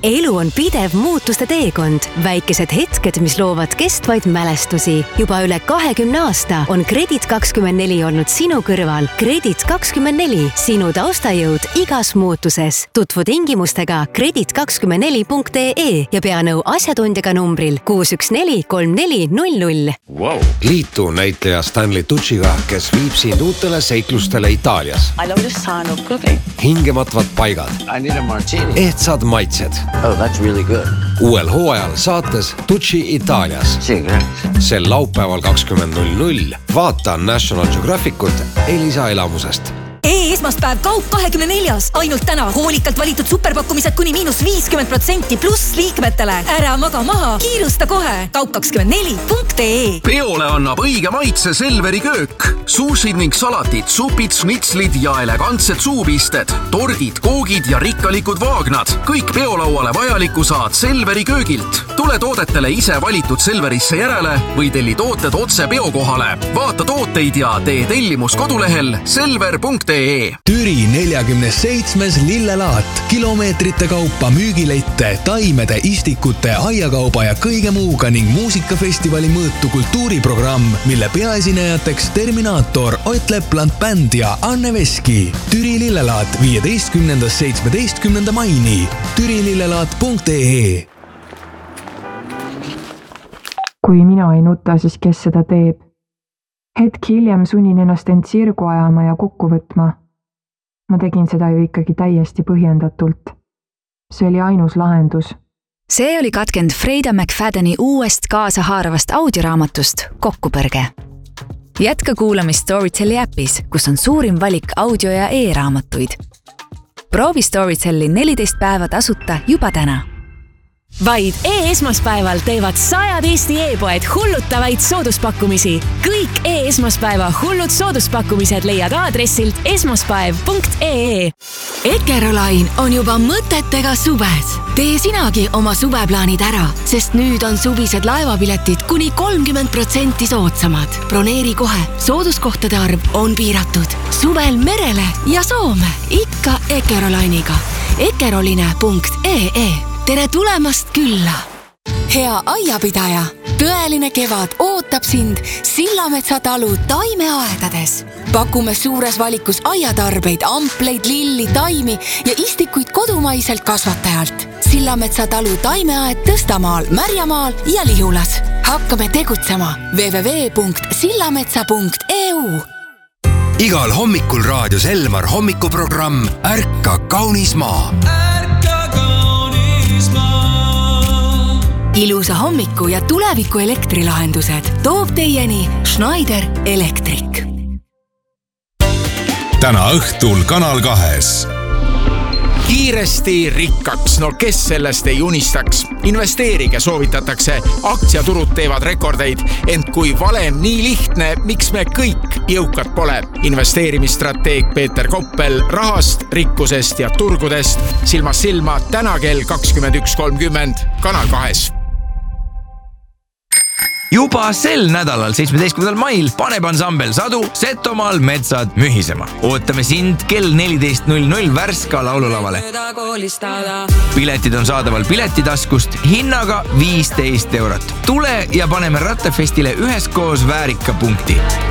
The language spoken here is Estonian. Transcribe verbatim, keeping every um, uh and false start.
elu on pidev muutuste teekond. Väikesed hetked, mis loovad kestvaid mälestusi. Juba üle kahekümne aasta on Kredit kakskümmend neli olnud sinu kõrval. Kredit kakskümmend neli, sinu taustajõud igas muutuses. Tutvu tingimustega kredit kakskümmend neli punkt ee ja pea nõu asjatundjaga numbril kuus üks neli kolm neli null null. Wow. Liitu näitleja Stanley Tucciga, kes viib sind uutele seiklustele Itaalias. I love the sound of cooking. Hingematvad paigad. I need a martini. Ehtsad maitsed. Oh, that's really good. Uuel hooajal saates Tucci Itaalias. Sel laupäeval kakskümmend null null vaata National Geographicut Elisa elamusest. E-esmaspäev kaup kahekümne neljas. Ainult täna hoolikalt valitud superpakkumised kuni miinus viiskümmend protsenti pluss liikmetele. Ära maga maha, kiirusta kohe. kaup kakskümmend neli punkt ee. Peole annab õige maitse Selveri köök. Suusid ning salatid, supid, snitslid ja elegantsed suupisted, tordid, koogid ja rikkalikud vaagnad. Kõik peolauale vajaliku saad Selveri köögilt. Tule toodetele ise valitud Selverisse järele või telli tooted otse peokohale. Vaata tooteid ja tee tellimus kodulehel selver punkt ee. Türi neljakümne seitsmes lillelaat. Kilomeetrite kaupa müügilette, taimede, istikute, aiakauba ja kõige muuga ning muusikafestivali mõõtu kultuuriprogramm, mille peaesinejateks Terminaator, Ott Lepland Band ja Anne Veski. Türi lillelaat viieteistkümnendast seitsmeteistkümnenda maini. türi lillelaat punkt ee. Kui mina ei nuta, siis kes seda teeb? Hetk hiljem sunnin ennast end sirgu ajama ja kokku võtma. Ma tegin seda ju ikkagi täiesti põhjendatult. See oli ainus lahendus. See oli katkend Freida McFadeni uuest kaasahaaravast audioraamatust Kokkupõrge. Jätka kuulamist Storytelli äpis, kus on suurim valik audio- ja e-raamatuid. Proovi Storytelli neliteist päeva tasuta juba täna. Vaid e-esmaspäeval teevad sajad Eesti e-poed hullutavaid sooduspakkumisi. Kõik e-esmaspäeva hullud sooduspakkumised leiad aadressilt esmaspäev punkt ee. Ekerolain on juba mõtetega suves. Tee sinagi oma suveplaanid ära, sest nüüd on suvised laevapiletid kuni kolmkümmend protsenti soodsamad. Broneeri kohe, sooduskohtade arv on piiratud. Suvel merele ja Soome, ikka Ekerolainiga. ekeroline punkt ee. Tere tulemast külla! Hea aiapidaja, tõeline kevad ootab sind Sillametsa talu taimeaedades. Pakume suures valikus aiatarbeid, ampleid, lilli, taimi ja istikuid kodumaiselt kasvatajalt. Sillametsa talu taimeaed Tõstamaal, Märjamaal ja Lihulas. Hakkame tegutsema double-u double-u double-u punkt sillametsa punkt ee u. Igal hommikul raadios Elmar hommikuprogramm Ärka kaunis maa. Ilusa hommiku ja tuleviku elektrilahendused toob teieni Schneider Electric. Täna õhtul Kanal kahes. Kiiresti rikkaks, no kes sellest ei unistaks? Investeerige, soovitatakse, aktsiaturud teevad rekordeid, ent kui valem nii lihtne, miks me kõik jõukad pole? Investeerimisstrateeg Peeter Koppel rahast, rikkusest ja turgudest silmas silma täna kell kakskümmend üks kolmkümmend Kanal kahes. Juba sel nädalal seitsmeteistkümnendal mail paneb ansambel Sadu Setomaal metsad mühisema. Ootame sind kell neliteist null null Värska laululavale. Piletid on saadaval piletitaskust hinnaga viisteist eurot. Tule ja paneme Rattafestile üheskoos väärika punkti.